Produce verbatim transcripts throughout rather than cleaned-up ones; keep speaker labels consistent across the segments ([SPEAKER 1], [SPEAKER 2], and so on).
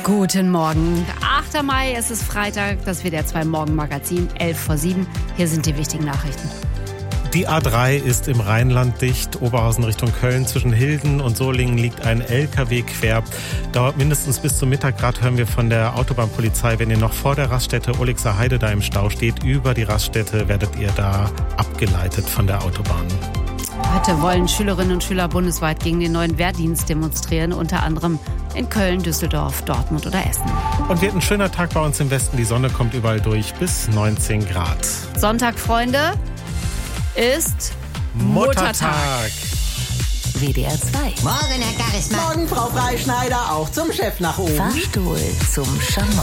[SPEAKER 1] Guten Morgen. achter Mai, es ist Freitag, das W D R zwei Morgenmagazin, elf vor sieben. Hier sind die wichtigen Nachrichten.
[SPEAKER 2] Die A drei ist im Rheinland dicht. Oberhausen Richtung Köln zwischen Hilden und Solingen liegt ein L K W quer. Dauert mindestens bis zum Mittag. Gerade hören wir von der Autobahnpolizei, wenn ihr noch vor der Raststätte Olixer Heide da im Stau steht, über die Raststätte werdet ihr da abgeleitet von der Autobahn.
[SPEAKER 1] Heute wollen Schülerinnen und Schüler bundesweit gegen den neuen Wehrdienst demonstrieren, unter anderem in Köln, Düsseldorf, Dortmund oder Essen.
[SPEAKER 2] Und wird ein schöner Tag bei uns im Westen. Die Sonne kommt überall durch bis neunzehn Grad.
[SPEAKER 1] Sonntag, Freunde, ist Muttertag.
[SPEAKER 3] W D R zwei.
[SPEAKER 4] Morgen, Herr Charisma.
[SPEAKER 5] Morgen, Frau Freischneider, auch zum Chef nach oben.
[SPEAKER 3] Fahrstuhl zum Schamott.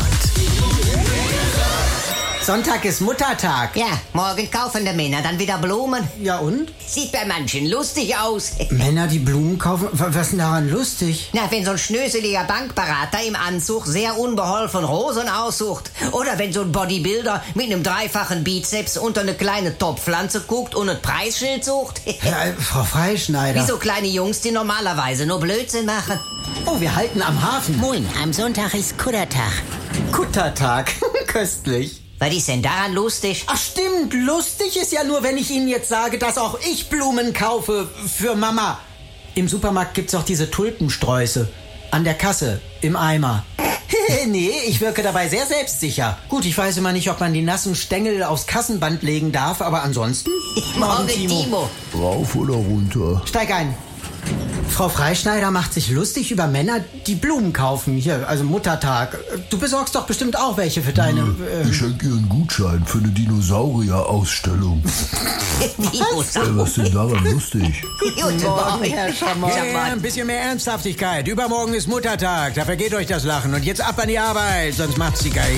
[SPEAKER 5] Sonntag ist Muttertag.
[SPEAKER 4] Ja, morgen kaufen die Männer dann wieder Blumen.
[SPEAKER 5] Ja und?
[SPEAKER 4] Sieht bei manchen lustig aus.
[SPEAKER 5] Männer, die Blumen kaufen? W- Was ist denn daran lustig?
[SPEAKER 4] Na, wenn so ein schnöseliger Bankberater im Anzug sehr unbeholfen Rosen aussucht. Oder wenn so ein Bodybuilder mit einem dreifachen Bizeps unter eine kleine Topfpflanze guckt und ein Preisschild sucht.
[SPEAKER 5] Ja, Frau Freischneider.
[SPEAKER 4] Wie so kleine Jungs, die normalerweise nur Blödsinn machen.
[SPEAKER 5] Oh, wir halten am Hafen.
[SPEAKER 3] Moin, am Sonntag ist Kuddertag.
[SPEAKER 5] Kuttertag. Köstlich.
[SPEAKER 4] Was ist denn daran lustig?
[SPEAKER 5] Ach stimmt, lustig ist ja nur, wenn ich Ihnen jetzt sage, dass auch ich Blumen kaufe für Mama. Im Supermarkt gibt's auch diese Tulpensträuße. An der Kasse, im Eimer. Nee, ich wirke dabei sehr selbstsicher. Gut, ich weiß immer nicht, ob man die nassen Stängel aufs Kassenband legen darf, aber ansonsten...
[SPEAKER 4] Morgen, Timo.
[SPEAKER 6] Rauf oder runter?
[SPEAKER 5] Steig ein. Frau Freischneider macht sich lustig über Männer, die Blumen kaufen. Hier, also Muttertag. Du besorgst doch bestimmt auch welche für deine... Ähm
[SPEAKER 6] Ich schenke ihr einen Gutschein für eine Dinosaurier-Ausstellung.
[SPEAKER 4] Was?
[SPEAKER 6] Äh, was ist denn daran lustig?
[SPEAKER 4] Guten Morgen,
[SPEAKER 5] Herr Schamott.
[SPEAKER 4] Ja,
[SPEAKER 7] ein bisschen mehr Ernsthaftigkeit. Übermorgen ist Muttertag. Da vergeht euch das Lachen. Und jetzt ab an die Arbeit, sonst macht's die Geige.